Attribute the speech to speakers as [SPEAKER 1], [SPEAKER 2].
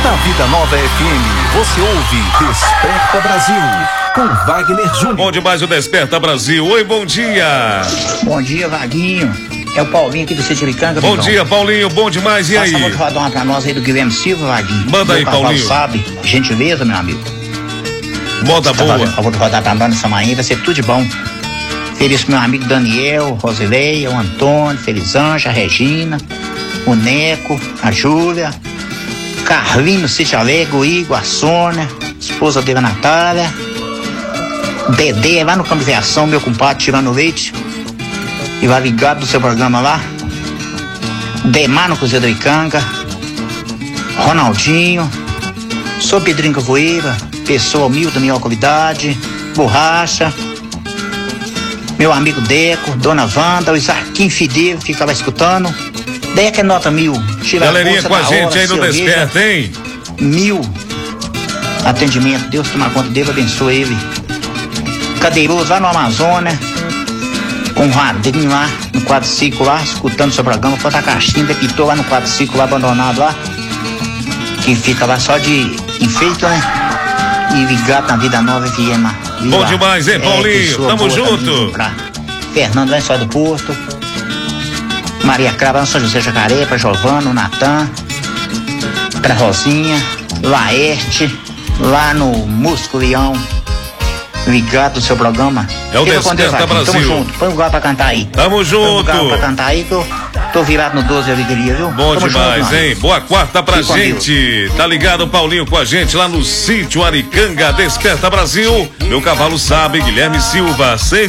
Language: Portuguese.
[SPEAKER 1] Na Vida Nova FM, você ouve Desperta Brasil, com Wagner Júnior.
[SPEAKER 2] Bom demais o Desperta Brasil. Oi, bom dia.
[SPEAKER 3] Bom dia, Vaguinho. É o Paulinho aqui do Citiricanga.
[SPEAKER 2] Bom dia, Paulinho. Bom demais. E aí?
[SPEAKER 3] Passa a rodar uma pra nós aí do Guilherme Silva, Vaguinho.
[SPEAKER 2] Manda aí, Paulinho.
[SPEAKER 3] Sabe? Gentileza, meu amigo.
[SPEAKER 2] Moda boa.
[SPEAKER 3] Eu vou rodar pra nós nessa manhã, vai ser tudo de bom. Feliz pro meu amigo Daniel, Rosileia, o Antônio, Felizanja, a Regina, o Neco, a Júlia, Carlinho no Sítio Alegre, o Igor, a Sônia, esposa dele, a Natália, Dedê, lá no campo de aviação, meu compadre, tirando leite. E vai ligado do seu programa lá. Demar no Cruzeiro do Icanga, Ronaldinho, sou Pedrinho Cavoeira, pessoa humilde, minha qualidade, Borracha, meu amigo Deco, Dona Wanda, o Isarquim Fidel, ficava escutando. Deco é nota 1000.
[SPEAKER 2] Galerinha com a gente aí no Desperta, hein?
[SPEAKER 3] 1000. Atendimento, Deus toma conta dele, abençoe ele. Cadeiroso lá no Amazônia, com o Radinho lá no quadriciclo lá, escutando o seu programa, foi a caixinha, depitou lá no quadriciclo lá, abandonado lá, que fica lá só de enfeito, né? E ligado na Vida Nova FM.
[SPEAKER 2] Bom lá. Demais, hein, Paulinho? Tamo junto.
[SPEAKER 3] Fernando lá em Só do Porto, Maria Crava lá no São José Jacaré, pra Giovana, o Natan, pra Rosinha, Laerte, lá no Músculo Leão. Ligado no seu programa.
[SPEAKER 2] É o Desperta Brasil.
[SPEAKER 3] Tamo junto. Põe um lugar pra cantar aí.
[SPEAKER 2] Tamo junto.
[SPEAKER 3] Põe um lugar pra cantar aí que eu tô virado no 12 alegria, viu?
[SPEAKER 2] Bom demais, hein? Boa quarta pra gente. Tá ligado o Paulinho com a gente lá no Sítio Aricanga. Desperta Brasil. Meu cavalo sabe, Guilherme Silva.